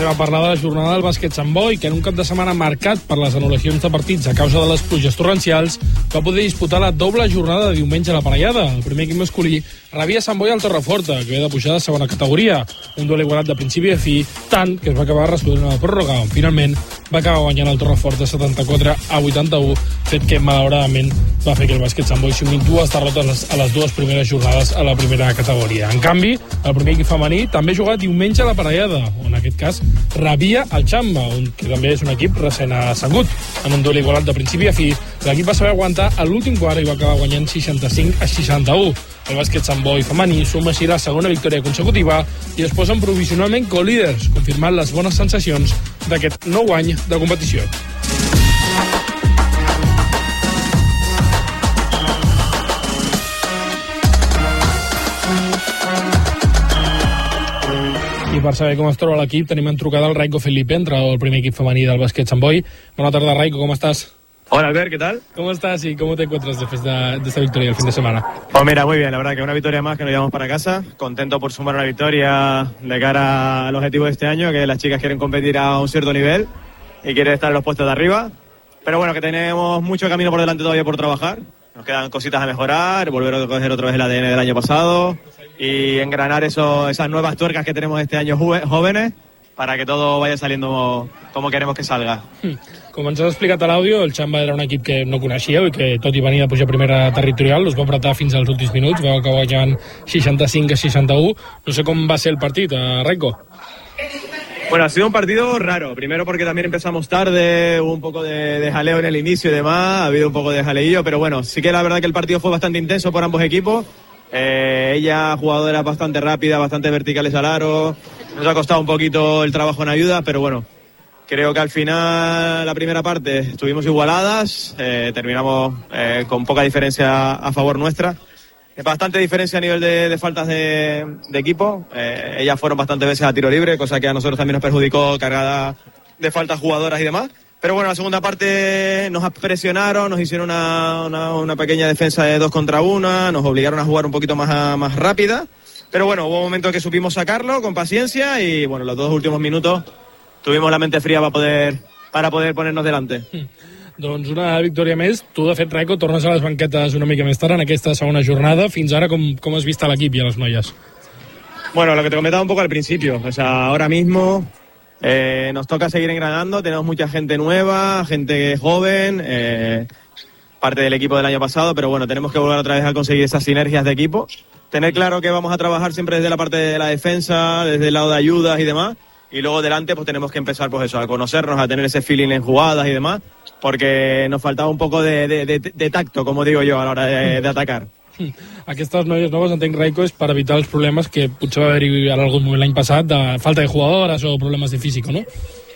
Comencem a parlar de la jornada del bàsquet Sant Boi, que en un cap de setmana marcat per les anul·lacions de partits a causa de les pluges torrencials va poder disputar la doble jornada de diumenge a la Parellada. El primer equip masculí rebia Sant Boi al Torreforta, que havia de pujar de segona categoria. Un duel igualat de principi a fi, tant que es va acabar resolent a la pròrroga, on finalment va acabar guanyant el Torreforta 74-81, fet que malauradament va fer que el bàsquet Sant Boi s'unís dues derrotes a les dues primeres jornades a la primera categoria. En canvi, el primer equip femení també jugà diumenge a la Parellada, on en aquest cas rebia el Xamba, que també és un equip recent assegut. En un duel igualat de principi a fi, l'equip va saber aguantar a l'últim quart i va acabar guanyant 65-61. El bàsquet Sant Boi femení suma així la segona victòria consecutiva i es posen provisionalment co-líders, confirmant les bones sensacions d'aquest nou any de competició. I per saber com es troba l'equip tenim en trucada el Raiko Felipe, entrenador del primer equip femení del bàsquet Sant Boi. Bona tarda, Raiko, ¿cómo estás? Hola Albert, ¿qué tal? ¿Cómo estás y cómo te encuentras después de esta victoria el fin de semana? Pues mira, muy bien, la verdad que una victoria más que nos llevamos para casa. Contento por sumar una victoria de cara al objetivo de este año, que las chicas quieren competir a un cierto nivel y quieren estar en los puestos de arriba. Pero bueno, que tenemos mucho camino por delante todavía por trabajar. Nos quedan cositas a mejorar, volver a coger otra vez el ADN del año pasado y engranar esas nuevas tuercas que tenemos este año jóvenes para que todo vaya saliendo como queremos que salga. Com ens has explicat a l'àudio, el Xamba era un equip que no coneixíeu i que tot i venir de pujar a primera territorial us va apretar fins als últims minuts, va acabar guanyant 65-61. No sé com va ser el partit, Raiko. Bueno, ha sido un partido raro. Primero porque también empezamos tarde, hubo un poco de jaleo en el inicio y demás, ha habido un poco de jaleillo, pero bueno, sí que la verdad que el partido fue bastante intenso por ambos equipos. Ella, jugadora bastante rápida, bastante verticales al aro. Nos ha costado un poquito el trabajo en ayuda, pero bueno, creo que al final, la primera parte, estuvimos igualadas, terminamos con poca diferencia a favor nuestra. Bastante diferencia a nivel de faltas de equipo. Ellas fueron bastantes veces a tiro libre, cosa que a nosotros también nos perjudicó, cargada de faltas jugadoras y demás. Pero bueno, la segunda parte nos presionaron, nos hicieron una pequeña defensa de 2 contra 1, nos obligaron a jugar un poquito más rápida. Pero bueno, hubo momentos que supimos sacarlo con paciencia y bueno, los 2 últimos minutos tuvimos la mente fría para poder ponernos delante. Doncs una victòria més. Tu, de fet, Raiko, tornes a les banquetes una mica més tard en aquesta segona jornada. Fins ara, com has vist a l'equip i a les noies? Bueno, lo que te comentaba un poco al principio. O sea, ahora mismo nos toca seguir engranando. Tenemos mucha gente nueva, gente joven, parte del equipo del año pasado, pero bueno, tenemos que volver otra vez a conseguir esas sinergias de equipo. Tener claro que vamos a trabajar siempre desde la parte de la defensa, desde el lado de ayudas y demás. Y luego delante pues tenemos que empezar pues eso, a conocernos, a tener ese feeling en jugadas y demás, porque nos faltava un poco de tacto, como digo yo, a la hora de atacar. Aquestes noies noves, entenc, Raiko, és per evitar els problemes que potser va haver-hi en algun moment l'any passat de falta de jugadoras o problemas de físico, ¿no?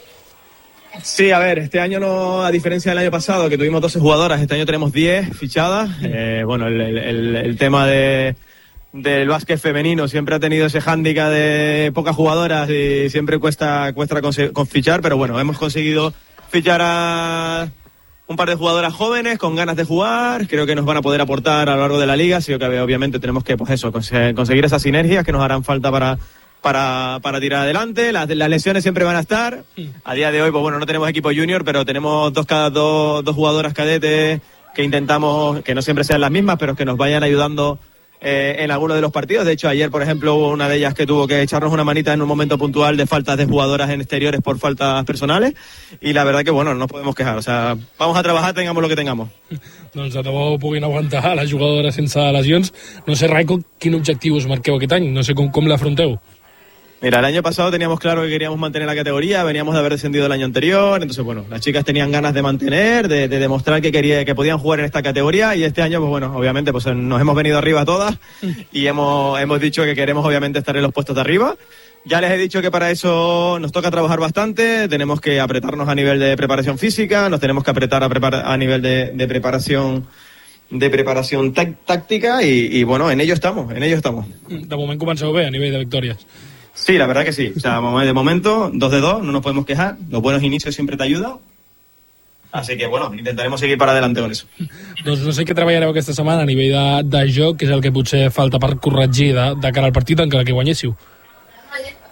Sí, a ver, este año no, a diferencia del año pasado, que tuvimos 12 jugadoras, este año tenemos 10 fichadas. Bueno, el tema del básquet femenino siempre ha tenido ese hándicap de pocas jugadoras y siempre cuesta con fichar, pero bueno, hemos conseguido fichar a un par de jugadoras jóvenes con ganas de jugar. Creo que nos van a poder aportar a lo largo de la liga, sí que obviamente tenemos que pues eso, conseguir esas sinergias que nos harán falta para tirar adelante. Las lesiones siempre van a estar. A día de hoy, pues bueno, no tenemos equipo junior, pero tenemos dos jugadoras cadetes que intentamos que no siempre sean las mismas, pero que nos vayan ayudando en algunos de los partidos. De hecho, ayer, por ejemplo, hubo una de ellas que tuvo que echarnos una manita en un momento puntual de faltas de jugadoras en exteriores por faltas personales, y la verdad que, bueno, no nos podemos quejar. O sea, vamos a trabajar, tengamos lo que tengamos. Doncs de debò puguin aguantar les jugadores sense lesions. No sé, Raiko, quin objectiu us marqueu aquest any? No sé com l'afronteu. Mira, el año pasado teníamos claro que queríamos mantener la categoría, veníamos de haber descendido el año anterior, entonces bueno, las chicas tenían ganas de mantener, de demostrar que podían jugar en esta categoría, y este año pues bueno, obviamente pues nos hemos venido arriba todas y hemos dicho que queremos obviamente estar en los puestos de arriba. Ya les he dicho que para eso nos toca trabajar bastante, tenemos que apretarnos a nivel de preparación física, nos tenemos que apretar a nivel de preparación táctica y bueno, en ello estamos. De moment comenceu bé a nivell de victòries. Sí, la verdad que sí. O sea, de momento, 2 de 2, no nos podemos quejar. Los buenos inicios siempre te ayudan. Así que, bueno, intentaremos seguir para adelante con eso. Doncs no sé què treballareu aquesta setmana a nivell de joc, que és el que potser falta per corregir de cara al partit, encara que guanyéssiu.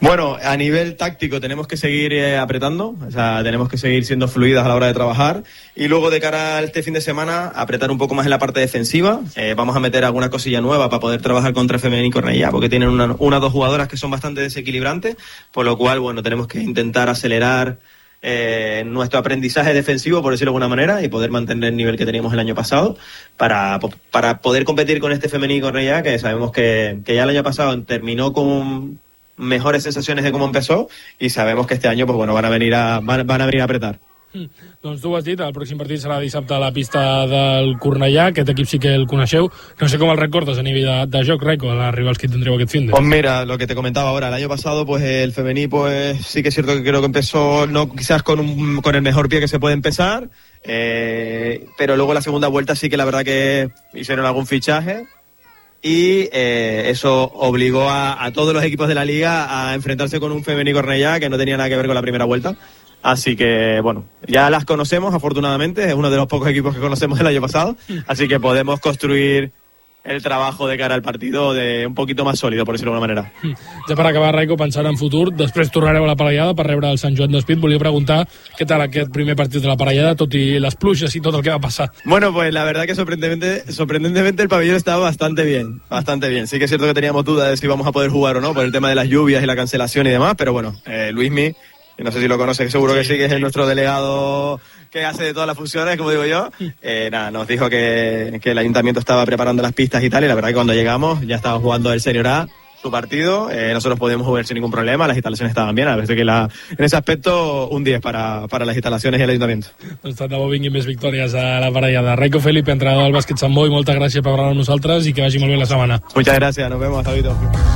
Bueno, a nivel táctico tenemos que seguir apretando, o sea, tenemos que seguir siendo fluidas a la hora de trabajar, y luego de cara a este fin de semana apretar un poco más en la parte defensiva. Vamos a meter alguna cosilla nueva para poder trabajar contra FMN y Cornellá, porque tienen una o dos jugadoras que son bastante desequilibrantes, por lo cual, bueno, tenemos que intentar acelerar nuestro aprendizaje defensivo, por decirlo de alguna manera, y poder mantener el nivel que teníamos el año pasado para poder competir con este FMN y Cornellá, que sabemos que ya el año pasado terminó con mejores sensaciones de cómo empezó, y sabemos que este año pues bueno van a venir a apretar. Doncs tu ho has dit, el pròxim partit serà dissabte a la pista del Cornellà. Aquest equip sí que el coneixeu. No sé com el recordes a nivell de joc, Raico, a les rivals que tendreu aquest fin de... Pues mira, lo que te comentaba ahora, el año pasado pues el femení pues sí que es cierto que creo que empezó no quizás con el mejor pie que se puede empezar, pero luego la segunda vuelta sí que la verdad que hicieron algún fichaje, y eso obligó a todos los equipos de la liga a enfrentarse con un Femení Cornellá que no tenía nada que ver con la primera vuelta. Así que, bueno, ya las conocemos, afortunadamente. Es uno de los pocos equipos que conocemos del año pasado. Así que podemos construir el trabajo de cara al partido de un poquito más sòlido, per dir-ho d'alguna manera. Ja per acabar, Raico, pensant en futur, després tornareu a la Parellada per rebre el Sant Joan d'Espí. Volia preguntar què tal aquest primer partit de la Parellada, tot i les pluges i tot el que va passar. Bueno, pues la verdad que sorprendentemente el pabellón estaba bastante bien, bastante bien. Sí que es cierto que teníamos dudas de si íbamos a poder jugar o no por el tema de las lluvias y la cancelación y demás, pero bueno, Luismi, no sé si lo conoces, seguro que sí, que es nuestro delegado que hace de todas las funciones, como digo yo. Nos dijo que el ayuntamiento estaba preparando las pistas y tal, y la verdad que cuando llegamos ya estaba jugando el Senior A su partido, nosotros podíamos jugar sin ningún problema, las instalaciones estaban bien, a ver, que en ese aspecto un 10 para las instalaciones y el ayuntamiento. Doncs tant de bo vinguin més victòries a la Parellada. Raico Felipe, entrenador del bàsquet Sant Boi, moltes gràcies per parlar amb nosaltres i que vagi molt bé la setmana. Muchas gracias, nos vemos, hasta luego.